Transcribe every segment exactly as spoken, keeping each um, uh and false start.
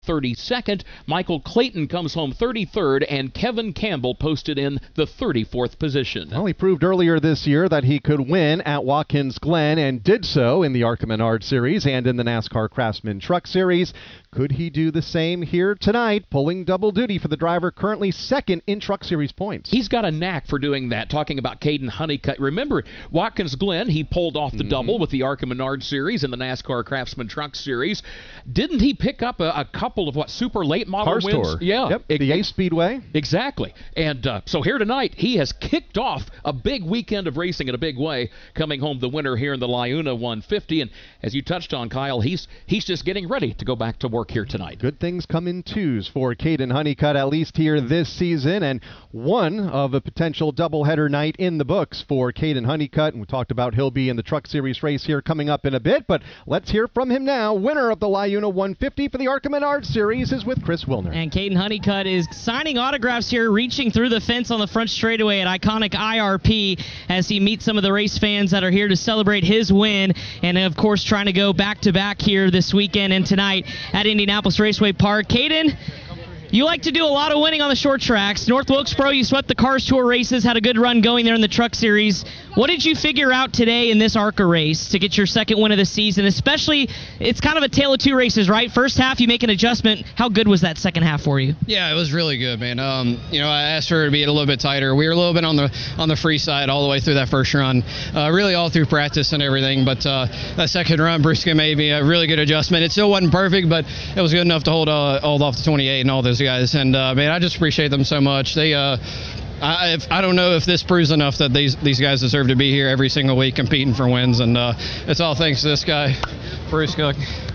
thirty-second. Michael Clayton comes home thirty-third, and Kevin Campbell posted in the thirty-fourth position. Well, he proved earlier this year that he could win at Watkins Glen and did so in the ARCA Menard Series and in the NASCAR Craftsman Truck Series. Could he do the same here tonight, pulling double duty for the driver currently second in Truck Series points? He's got a knack for doing that. Talking about Caden Honeycutt. Remember, Watkins Glen, he pulled off the mm-hmm. double with the ARCA Menard Series and the NASCAR Craftsman Truck Series. Didn't he pick up a, a couple of, what, super late model Cars wins? Tour. Yeah. Yep, it, the Ace Speedway. Exactly. And uh, so here tonight, he has kicked off a big weekend of racing in a big way, coming home the winner here in the LiUNA one fifty. And as you touched on, Kyle, he's he's just getting ready to go back to work here tonight. Good things come in twos for Caden Honeycutt, at least here this season, and one of a potential doubleheader night in the books for Caden Honeycutt. And we talked about he'll be in the Truck Series race here coming up in a bit, but let's hear from him now. Winner of the LiUNA one fifty for the ARCA Menard Series is with Chris Wilner. And Caden Honeycutt is signing autographs here, reaching through the fence on the front straightaway at iconic I R P as he meets some of the race fans that are here to celebrate his win, and of course trying to go back-to-back here this weekend and tonight at Indianapolis Raceway Park. Caden, you like to do a lot of winning on the short tracks. North Wilkesboro, you swept the Cars Tour races, had a good run going there in the Truck Series. What did you figure out today in this ARCA race to get your second win of the season? Especially, it's kind of a tale of two races, right? First half, you make an adjustment. How good was that second half for you? Yeah, it was really good, man. Um, you know, I asked her to be a little bit tighter. We were a little bit on the on the free side all the way through that first run, uh, really all through practice and everything. But uh, that second run, Brusca made me a really good adjustment. It still wasn't perfect, but it was good enough to hold uh, hold off the twenty-eight and all those guys. And uh, man, I just appreciate them so much. They. Uh, I, if, I don't know if this proves enough that these these guys deserve to be here every single week competing for wins, and uh, it's all thanks to this guy, Bruce Cook,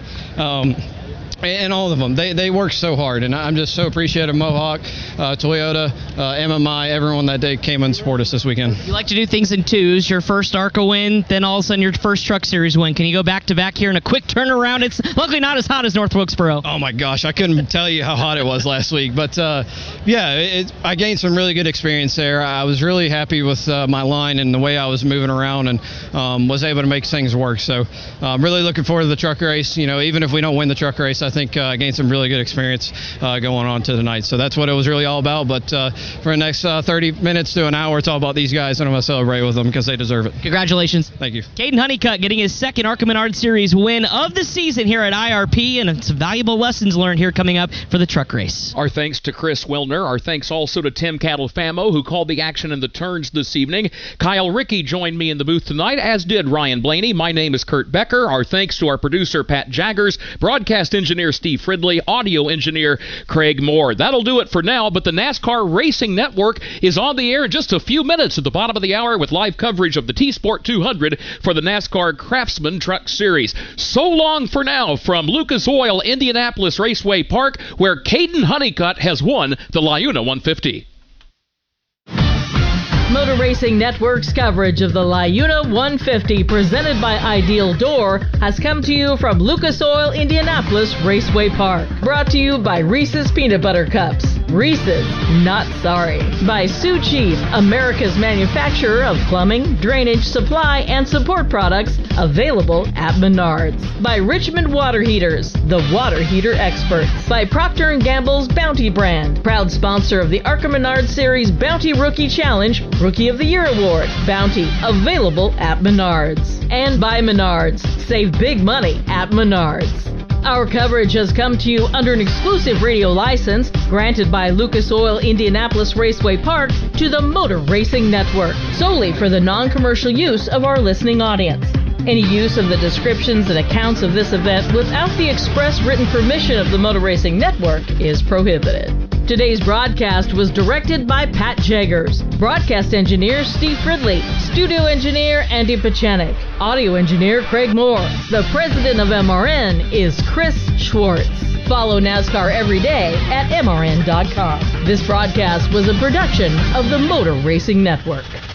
um, and all of them. They they work so hard, and I'm just so appreciative of Mohawk, uh, Toyota, uh, M M I, everyone that day came and supported us this weekend. You like to do things in twos. Your first ARCA win, then all of a sudden your first Truck Series win. Can you go back to back here in a quick turnaround? It's luckily not as hot as North Wilkesboro. Oh my gosh, I couldn't tell you how hot it was last week, but uh, yeah, it, I gained some really good experience there. I was really happy with uh, my line and the way I was moving around, and um, was able to make things work. So I'm really looking forward to the truck race. You know, even if we don't win the truck race, I think uh, I gained some really good experience uh, going on to the night. So that's what it was really all about. But uh, for the next uh, thirty minutes to an hour, it's all about these guys, and I'm going to celebrate with them because they deserve it. Congratulations. Thank you. Caden Honeycutt getting his second ARCA Menard Series win of the season here at I R P, and some valuable lessons learned here coming up for the truck race. Our thanks to Chris Wilner. Our thanks also to Tim Catalfamo, who called the action in the turns this evening. Kyle Rickey joined me in the booth tonight, as did Ryan Blaney. My name is Kurt Becker. Our thanks to our producer, Pat Jaggers, broadcast engineer, Steve Fridley, audio engineer, Craig Moore. That'll do it for now, but the NASCAR Racing Network is on the air in just a few minutes at the bottom of the hour with live coverage of the T-Sport two hundred for the NASCAR Craftsman Truck Series. So long for now from Lucas Oil, Indianapolis Raceway Park, where Caden Honeycutt has won the LiUNA one fifty. Motor Racing Network's coverage of the LiUNA one fifty, presented by Ideal Door, has come to you from Lucas Oil Indianapolis Raceway Park. Brought to you by Reese's Peanut Butter Cups. Reese's, not sorry. By Sioux Chief, America's manufacturer of plumbing, drainage, supply, and support products, available at Menards. By Richmond Water Heaters, the water heater experts. By Procter and Gamble's Bounty brand, proud sponsor of the ARCA Menard Series Bounty Rookie Challenge Rookie of the Year Award. Bounty, available at Menards. And by Menards, save big money at Menards. Our coverage has come to you under an exclusive radio license granted by Lucas Oil Indianapolis Raceway Park to the Motor Racing Network, solely for the non-commercial use of our listening audience. Any use of the descriptions and accounts of this event without the express written permission of the Motor Racing Network is prohibited. Today's broadcast was directed by Pat Jaggers, broadcast engineer Steve Fridley, studio engineer Andy Pachanik, audio engineer Craig Moore. The president of M R N is Chris Schwartz. Follow NASCAR every day at M R N dot com. This broadcast was a production of the Motor Racing Network.